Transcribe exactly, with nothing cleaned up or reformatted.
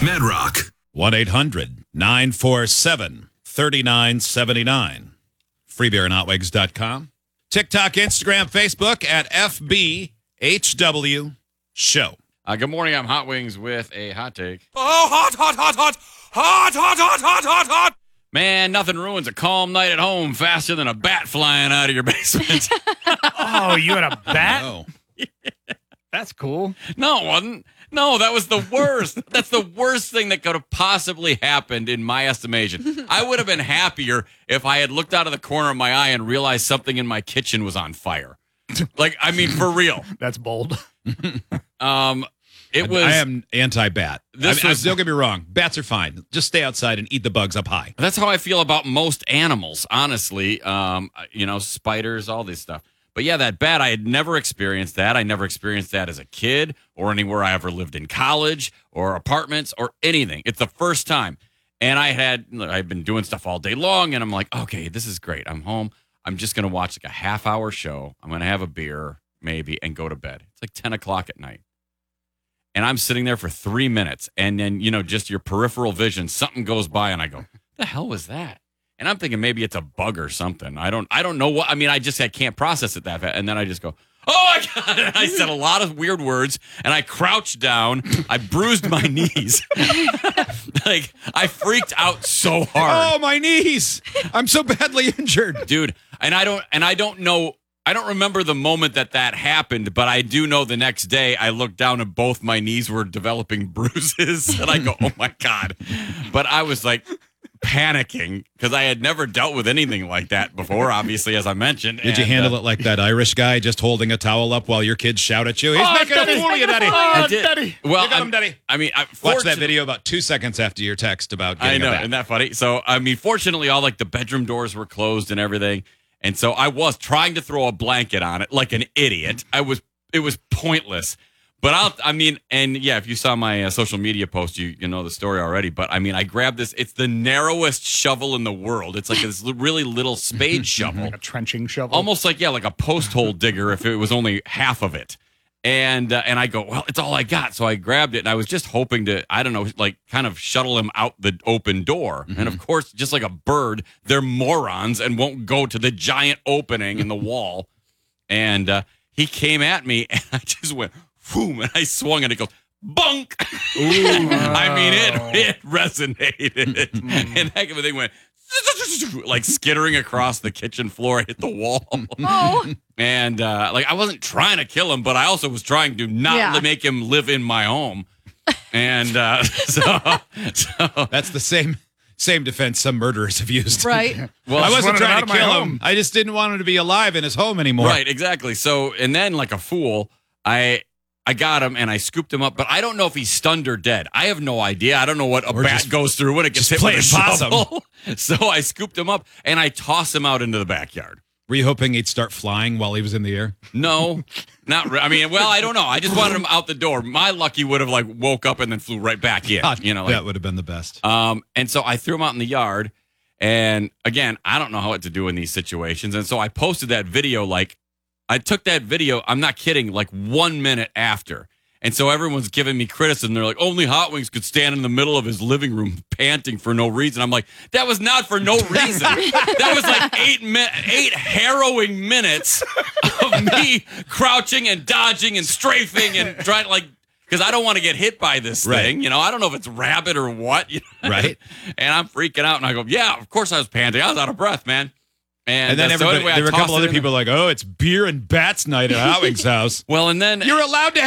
Medrock. one eight hundred nine four seven three nine seven nine. free beer and hot wigs dot com. TikTok, Instagram, Facebook at F B H W Show. Uh, good morning. I'm Hot Wings with a hot take. Oh, hot, hot, hot, hot, hot, hot, hot, hot, hot, hot. Man, nothing ruins a calm night at home faster than a bat flying out of your basement. Oh, you had a bat? Oh. That's cool. No, it wasn't. No, that was the worst. That's the worst thing that could have possibly happened in my estimation. I would have been happier if I had looked out of the corner of my eye and realized something in my kitchen was on fire. Like, I mean, for real. That's bold. Um, it was. I am anti-bat. This I mean, was- don't get me wrong. Bats are fine. Just stay outside and eat the bugs up high. That's how I feel about most animals, honestly. Um, you know, spiders, all this stuff. But yeah, that bat, I had never experienced that. I never experienced that as a kid or anywhere I ever lived in college or apartments or anything. It's the first time. And I had, I've been doing stuff all day long, and I'm like, okay, this is great. I'm home. I'm just going to watch like a half hour show. I'm going to have a beer, maybe, and go to bed. It's like ten o'clock at night. And I'm sitting there for three minutes. And then, you know, just your peripheral vision, something goes by, and I go, the hell was that? And I'm thinking maybe it's a bug or something. I don't I don't know what. I mean, I just I can't process it that fast. And then I just go, oh, my God. And I said a lot of weird words, and I crouched down. I bruised my knees. Like, I freaked out so hard. Oh, my knees. I'm so badly injured. Dude, and I don't and I don't know. I don't remember the moment that that happened, but I do know the next day I looked down and both my knees were developing bruises. And I go, oh, my God. But I was like panicking because I had never dealt with anything like that before, obviously, as I mentioned. Did you And, handle uh, it like that Irish guy just holding a towel up while your kids shout at you? He's Oh, making Daddy. a fool of you, Daddy. Oh, I did. Daddy. Well, You got him, I'm- Daddy. I mean, I Watch that fortunate- video about two seconds after your text about I getting know, a bat. isn't that funny? So, I mean, fortunately, all like the bedroom doors were closed and everything, and so I was trying to throw a blanket on it like an idiot. I was, it was pointless. But I'll, I mean, and yeah, if you saw my uh, social media post, you you know the story already. But I mean, I grabbed this. It's the narrowest shovel in the world. It's like this li- really little spade shovel, A trenching shovel. almost like yeah, like a post hole digger if it was only half of it. And uh, and I go, well, it's all I got. So I grabbed it, and I was just hoping to, I don't know, like kind of shuttle him out the open door. Mm-hmm. And of course, just like a bird, they're morons and won't go to the giant opening in the wall. And uh, he came at me, and I just went, boom, and I swung, and it goes, bunk. I mean, it it resonated, and that thing went like skittering across the kitchen floor, hit the wall. Oh. And uh, like I wasn't trying to kill him, but I also was trying to not Yeah. li- make him live in my home. And uh, so, so That's the same same defense some murderers have used. Right. well, I wasn't wanted him trying out to of my kill home. him. I just didn't want him to be alive in his home anymore. right, exactly. So, and then like a fool, I I got him and I scooped him up, but I don't know if he's stunned or dead. I have no idea. I don't know what a Or bat just- goes through when it gets just hit with a playing possum. shovel. So I scooped him up and I tossed him out into the backyard. Were you hoping he'd start flying while he was in the air? No, not. Re- I mean, well, I don't know. I just wanted him out the door. My luck, he would have like woke up and then flew right back in. God, You know, like, that would have been the best. Um, and so I threw him out in the yard. And again, I don't know what to do in these situations. And so I posted that video. Like, I took that video, I'm not kidding, like one minute after. And so everyone's giving me criticism. They're like, only Hot Wings could stand in the middle of his living room panting for no reason. I'm like, that was not for no reason. That was like eight mi- eight harrowing minutes of me crouching and dodging and strafing and trying, like, because I don't want to get hit by this Right. thing. You know, I don't know if it's rabbit or what. You know? Right. And I'm freaking out. And I go, yeah, of course I was panting. I was out of breath, man. And, And then uh, so everybody, anyway, I there were a tossed couple it other in people like, oh, it's beer and bats night at Hot Wings' house. Well, and then You're allowed to